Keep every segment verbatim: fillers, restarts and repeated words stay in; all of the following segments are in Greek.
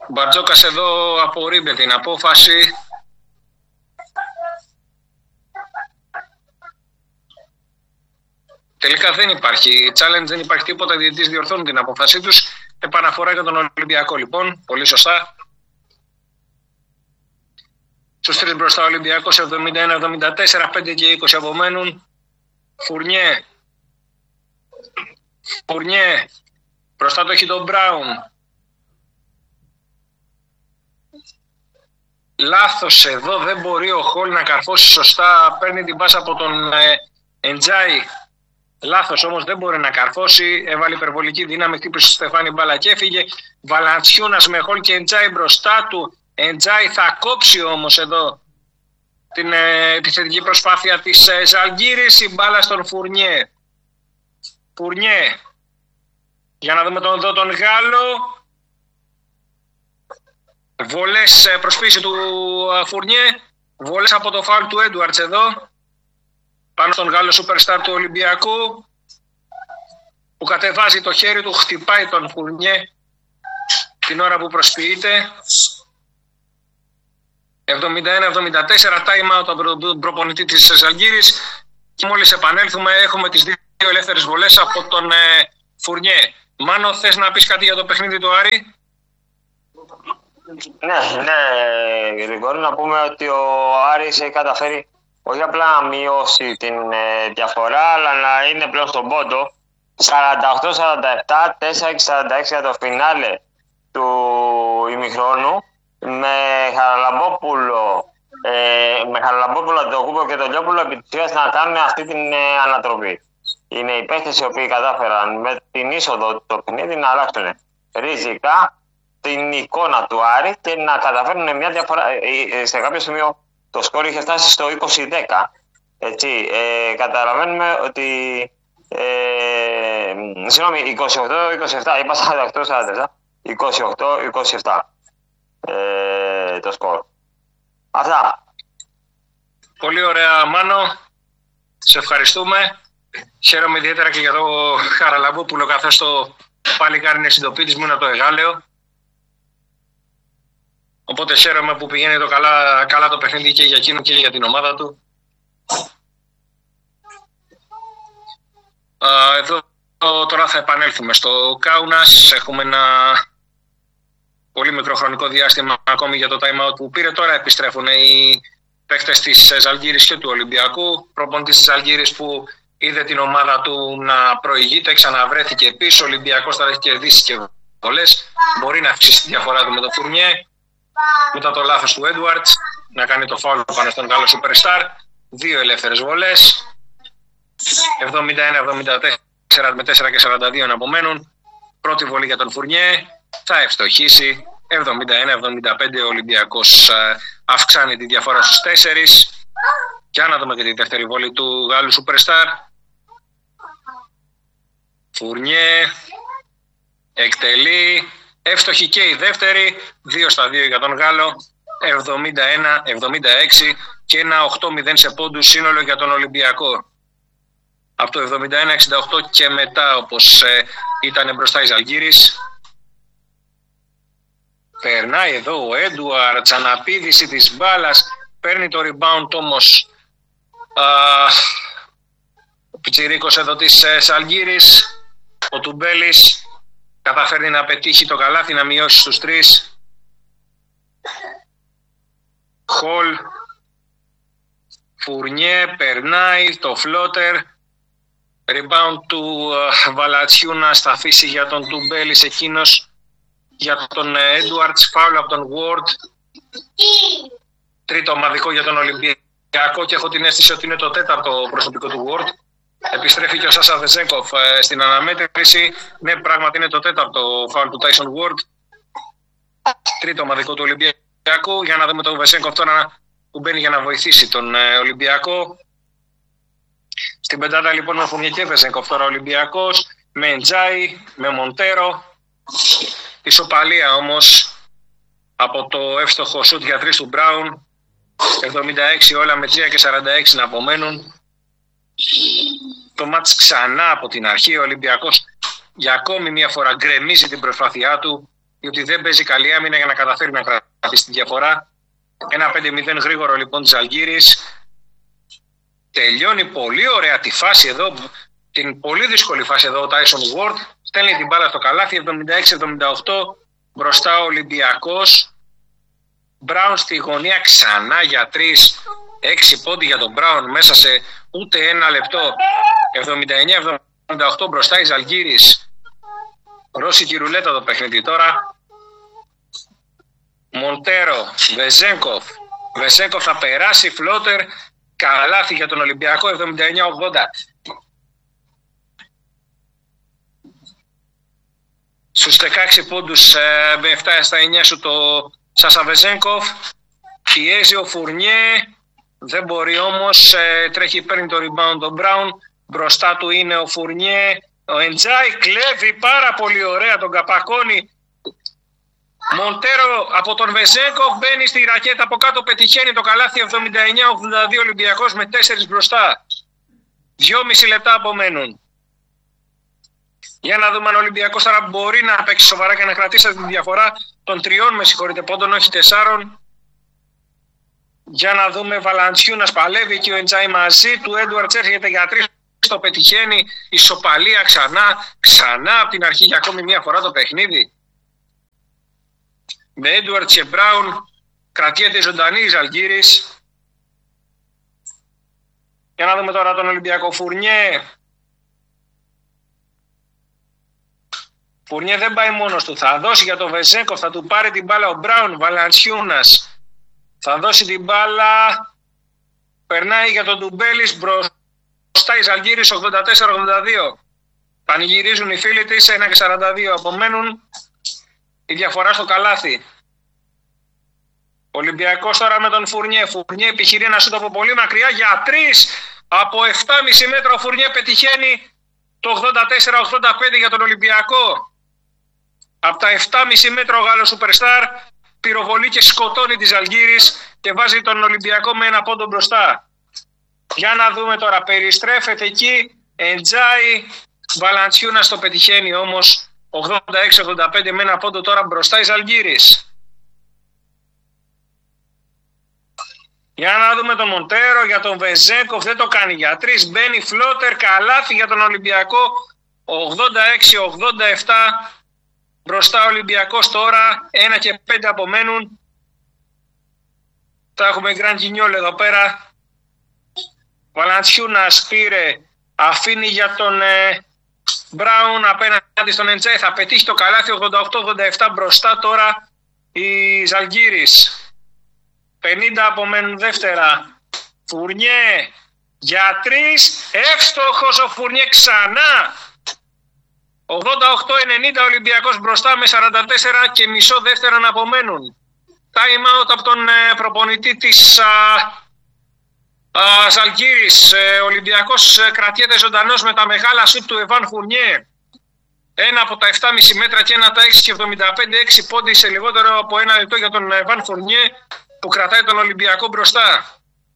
Ο Μπαρτζόκας εδώ απορρίπτει την απόφαση. Τελικά δεν υπάρχει challenge, δεν υπάρχει τίποτα. Οι διαιτητές διορθώνουν την απόφασή τους. Επαναφορά για τον Ολυμπιακό λοιπόν. Πολύ σωστά. Στους τρεις μπροστά ο Ολυμπιακός εβδομήντα ένα εβδομήντα τέσσερα, πέντε και είκοσι απομένουν. Φουρνιέ. Φουρνιέ. Μπροστά το έχει τον Μπράουν. Λάθος εδώ, δεν μπορεί ο Χολ να καρφώσει σωστά. Παίρνει την πάσα από τον ε, Εντζάι. Λάθος όμως, δεν μπορεί να καρφώσει. Έβαλε υπερβολική δύναμη, χτύπησε στο Στεφάνι μπάλα και έφυγε. Βαλαντσιούνας με Χολ και Εντζάι μπροστά του. Εντζάι θα κόψει όμως εδώ την ε, επιθετική προσπάθεια της ε, Ζαλγκίρης. Η μπάλα στον Φουρνιέ. Φουρνιέ. Για να δούμε τον, εδώ τον Γάλλο. Βολές ε, προσποίηση του ε, Φουρνιέ. Βολές από το φάουλ του Έντουαρτς εδώ. Πάνω στον Γάλλο σούπερσταρ του Ολυμπιακού. Που κατεβάζει το χέρι του, χτυπάει τον Φουρνιέ την ώρα που προσποιείται. εβδομήντα ένα εβδομήντα τέσσερα, time out από τον προπονητή της Ζαλγκίρης. Και μόλις επανέλθουμε έχουμε τις δύο ελεύθερες βολές από τον ε, Φουρνιέ. Μάνο, θες να πεις κάτι για το παιχνίδι του Άρη? Ναι, ναι, Γρηγόρη, να πούμε ότι ο Άρης έχει καταφέρει όχι απλά να μειώσει την ε, διαφορά, αλλά να είναι πλέον στον πόντο. σαράντα οκτώ σαράντα επτά, τέσσερα σαράντα έξι για το φινάλε του ημιχρόνου. Με Χαραλαμπόπουλο, ε, με Χαραλαμπόπουλο, τον Κούπο και τον Λιόπουλο επί της ουσίας να κάνουν αυτή την ε, ανατροπή. Είναι οι παίκτες οι οποίοι κατάφεραν με την είσοδο του παιχνίδι να αλλάξουν ριζικά την εικόνα του Άρη και να καταφέρουν μια διαφορά. Ε, σε κάποιο σημείο το σκόρ είχε φτάσει στο είκοσι δέκα. Έτσι, ε, καταλαβαίνουμε ότι. Ε, συγγνώμη, είκοσι οκτώ είκοσι επτά, είπα σαράντα οκτώ σαράντα επτά, είκοσι οκτώ είκοσι επτά. Ε, το σκορ. Αυτά. Πολύ ωραία, Μάνο. Σε ευχαριστούμε. Χαίρομαι ιδιαίτερα και για το Χαραλαμπόπουλο, καθώς το παλικάρι είναι συντοπίτης μου, είναι το Εγάλεο. Οπότε χαίρομαι που πηγαίνει το καλά, καλά το παιχνίδι και για εκείνο και για την ομάδα του. Α, εδώ τώρα θα επανέλθουμε στο Κάουνας. Έχουμε ένα πολύ μικρό χρονικό διάστημα ακόμη για το time out που πήρε. Τώρα επιστρέφουν οι παίκτες της Ζαλγκίρης και του Ολυμπιακού. Προπονητής της Ζαλγκίρης που είδε την ομάδα του να προηγείται, ξαναβρέθηκε πίσω. Ο Ολυμπιακός θα έχει κερδίσει και βολές. Μπορεί να αυξήσει τη διαφορά του με τον Φουρνιέ. Μετά το λάθος του Έντουαρτς να κάνει το φάουλ πάνω στον Γάλλο Σούπερσταρ. Δύο ελεύθερες βολές. εβδομήντα ένα εβδομήντα τέσσερα με τέσσερα και σαράντα δύο να απομένουν. Πρώτη βολή για τον Φουρνιέ. Θα ευστοχίσει. εβδομήντα ένα εβδομήντα πέντε ο Ολυμπιακός αυξάνει τη διαφορά στους τέσσερις. Και να δούμε και τη δεύτερη βολή του Γάλλου Σούπερσταρ. Φουρνιέ εκτελεί. Εύστοχη και η δεύτερη. δύο στα δύο για τον Γάλλο. εβδομήντα ένα εβδομήντα έξι και ένα οκτώ μηδέν σε πόντους σύνολο για τον Ολυμπιακό. Από το εβδομήντα ένα εξήντα οκτώ και μετά, όπως ε, ήταν μπροστά η Ζαλγκίρης. Περνάει εδώ ο Έντουαρτς, αναπήδηση της μπάλας. Παίρνει το rebound όμως α, ο πιτσιρίκος εδώ της ε, Ζαλγκίρης. Ο Τουμπέλης καταφέρνει να πετύχει το καλάθι, να μειώσει στους τρεις. Χολ. Φουρνιέ περνάει το φλότερ. Rebound του uh, Βαλατσιούνα θα αφήσει για τον Τουμπέλης, εκείνος για τον Έντουαρτς. Φάουλ από τον Ward. Τρίτο ομαδικό για τον Ολυμπιακό και έχω την αίσθηση ότι είναι το τέταρτο προσωπικό του Ward. Επιστρέφει και ο Σάσα Βεζέγκοφ ε, στην αναμέτρηση. Ναι, πράγματι είναι το τέταρτο φάουλ του Tyson Ward. Τρίτο ομαδικό του Ολυμπιακού. Για να δούμε τον Βεζέγκοφ τώρα που μπαίνει για να βοηθήσει τον ε, Ολυμπιακό. Στην πεντάδα λοιπόν με Φουρνιέ και Βεζέγκοφ τώρα ο Ολυμπιακός. Με Εντζάι, με Μοντέρο. Ισοπαλία όμως από το εύστοχο σουτ για τρεις του Μπράουν. εβδομήντα έξι όλα με τρία και σαράντα έξι να απομένουν. Το μάτς ξανά από την αρχή. Ο Ολυμπιακός για ακόμη μια φορά γκρεμίζει την προσπάθειά του. διότι δεν παίζει καλή άμυνα για να καταφέρει να κρατήσει τη διαφορά. Ένα πέντε μηδέν γρήγορο λοιπόν της Ζαλγκίρις. Τελειώνει πολύ ωραία τη φάση εδώ, την πολύ δύσκολη φάση εδώ ο Tyson Ward. Στέλνει την μπάλα στο καλάθι, εβδομήντα έξι εβδομήντα οκτώ, μπροστά ο Ολυμπιακός. Μπράουν στη γωνία ξανά για τρεις, έξι πόντι για τον Μπράουν μέσα σε ούτε ένα λεπτό. εβδομήντα εννιά εβδομήντα οκτώ μπροστά η Ζαλγκίρις. Ρώση τη ρουλέτα το παιχνίδι τώρα. Μοντέρο, Βεζένκοφ. Βεζένκοφ θα περάσει, φλότερ, καλάθι για τον Ολυμπιακό, εβδομήντα εννιά ογδόντα. Στους δεκαέξι πόντους με επτά στα εννιά σου το Σάσα Βεζένκοφ. Πιέζει ο Φουρνιέ, δεν μπορεί όμως, τρέχει, παίρνει το rebound τον Μπράουν. Μπροστά του είναι ο Φουρνιέ. Ο Εντζάι κλέβει πάρα πολύ ωραία, τον καπακώνει. Μοντέρο από τον Βεζένκοφ μπαίνει στη ρακέτα από κάτω, πετυχαίνει το καλάθι, εβδομήντα εννιά ογδόντα δύο Ολυμπιακός με τέσσερις μπροστά. Δυόμιση λεπτά απομένουν. Για να δούμε αν ο Ολυμπιακός τώρα μπορεί να παίξει σοβαρά και να κρατήσει τη διαφορά των τριών, με συγχωρείτε, πόντων, όχι τεσσάρων. Για να δούμε, Βαλαντσιούνας παλεύει και ο Εντζάι μαζί του. Έντουαρτς έρχεται για τρεις, το πετυχαίνει. Ισοπαλία ξανά, ξανά από την αρχή για ακόμη μια φορά το παιχνίδι. Με Έντουαρτς και Μπράουν κρατιέται ζωντανή η Ζαλγκίρις. Για να δούμε τώρα τον Ολυμπιακό. Φουρνιέ. Φουρνιέ δεν πάει μόνος του. Θα δώσει για τον Βεζένκοφ, θα του πάρει την μπάλα ο Μπράουν. Βαλαντσιούνας θα δώσει την μπάλα. Περνάει για τον Ντουμπέλης μπροστά η Ζαλγκίρις, ογδόντα τέσσερα ογδόντα δύο. Πανηγυρίζουν οι φίλοι της, ένα και σαράντα δύο απομένουν. Η διαφορά στο καλάθι. Ολυμπιακός τώρα με τον Φουρνιέ. Φουρνιέ επιχειρεί να σούτ από πολύ μακριά για τρεις. Από επτά κόμμα πέντε μέτρα ο Φουρνιέ πετυχαίνει το ογδόντα τέσσερα ογδόντα πέντε για τον Ολυμπιακό. Από τα επτά κόμμα πέντε μέτρα ο Γάλλος Σουπερστάρ πυροβολεί και σκοτώνει τη Ζαλγκίρις και βάζει τον Ολυμπιακό με ένα πόντο μπροστά. Για να δούμε τώρα, περιστρέφεται εκεί. Εντζάι, Βαλαντσιούνας το πετυχαίνει όμως. ογδόντα έξι ογδόντα πέντε με ένα πόντο τώρα μπροστά η Ζαλγκίρις. Για να δούμε τον Μοντέρο, για τον Βεζένκοφ, δεν το κάνει για τρεις. Μπαίνει φλότερ, καλάθι για τον Ολυμπιακό. ογδόντα έξι ογδόντα επτά μπροστά ο Ολυμπιακός τώρα. ένα και πέντε απομένουν. Θα έχουμε Γκραν Κινιόλ εδώ πέρα. Βαλαντσιούνας πήρε, αφήνει για τον ε, Μπράουν απέναντι στον Εντζάι. Θα πετύχει το καλάθι, ογδόντα οκτώ ογδόντα επτά μπροστά τώρα η Ζαλγκίρις. πενήντα απομένουν δεύτερα. Φουρνιέ για τρεις. Εύστοχος ο Φουρνιέ ξανά. ογδόντα οκτώ ενενήντα Ολυμπιακός μπροστά με σαράντα τέσσερα και μισό δεύτερα να απομένουν. Time out από τον ε, προπονητή της α, α, Ζαλγκίρις. Ε, Ολυμπιακός ε, κρατιέται ζωντανός με τα μεγάλα σουτ του Εβάν Φουρνιέ. Ένα από τα επτά κόμμα πέντε μέτρα και ένα από τα έξι και εβδομήντα πέντε, έξι πόντι σε λιγότερο από ένα λεπτό για τον Εβάν Φουρνιέ που κρατάει τον Ολυμπιακό μπροστά.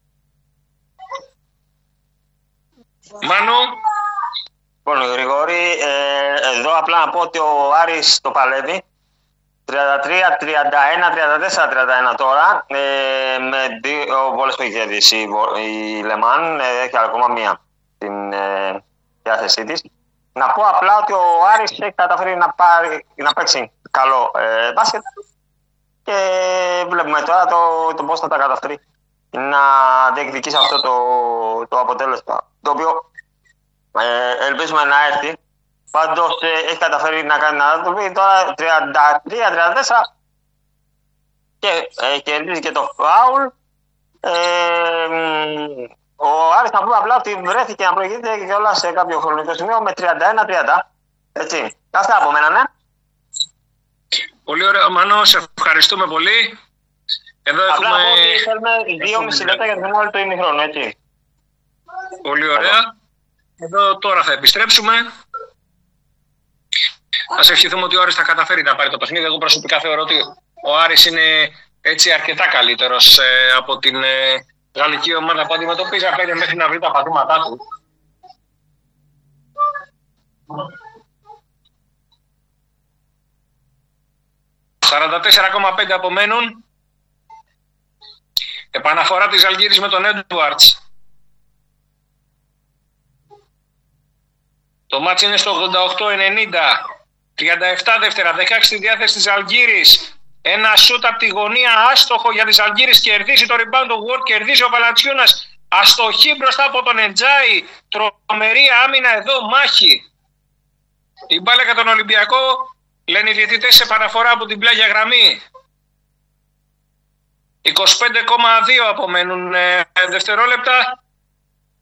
Μάνο. Λοιπόν, Γρηγόρη, ε, εδώ απλά να πω ότι ο Άρης το παλεύει. τριάντα τρία τριάντα ένα τριάντα τέσσερα τριάντα ένα τώρα. Ε, με δύο βόλες που έχει κερδίσει η Λεμάν. Ε, έχει ακόμα μία στην ε, διάθεσή της. Να πω απλά ότι ο Άρης έχει καταφέρει να, πάρει, να παίξει καλό ε, μπάσκετ. Και βλέπουμε τώρα το, το πώς θα τα καταφέρει να διεκδικήσει αυτό το, το αποτέλεσμα. Το οποίο ε, ελπίζουμε να έρθει. Πάντως ε, έχει καταφέρει να κάνει ένα το τώρα τριάντα τρία τριάντα τέσσερα και ε, κερδίζει και το φάουλ. Ε, ο Άρης, να πούμε απλά ότι βρέθηκε να προηγείται και όλα σε κάποιο χρονικό σημείο με τριάντα ένα τριάντα. Έτσι. Αυτά από μένα, ναι. Πολύ ωραία, Μανώ, σε ευχαριστούμε πολύ. Εδώ απλά έχουμε... να πω ότι θέλουμε δύο μισή λεπτά για τον όλο το ημιχρόνο, έτσι. Πολύ ωραία. Εδώ τώρα θα επιστρέψουμε. Ας ευχηθούμε ότι ο Άρης θα καταφέρει να πάρει το παιχνίδι. Εγώ προσωπικά θεωρώ ότι ο Άρης είναι έτσι αρκετά καλύτερος ε, από την ε, γαλλική ομάδα που αντιμετωπίζει απέναντι μέχρι να βρει τα πατήματά του. σαράντα τέσσερα κόμμα πέντε απομένουν. Επαναφορά της Ζαλγκίρις με τον Έντουαρτς. Το μάτς είναι στο ογδόντα οκτώ ενενήντα. τριάντα επτά δεύτερα, δεκαέξι στη διάθεση της Ζαλγκίρις. Ένα σούτ από τη γωνία άστοχο για τη Ζαλγκίρις. Κερδίζει το rebound του Ward, κερδίζει ο Βαλαντσιούνας. Αστοχή μπροστά από τον Εντζάι. Τρομερή άμυνα εδώ, μάχη. Η μπάλα για τον Ολυμπιακό, λένε οι διαιτητές, σε παραφορά από την πλάγια γραμμή. είκοσι πέντε κόμμα δύο απομένουν ε, δευτερόλεπτα.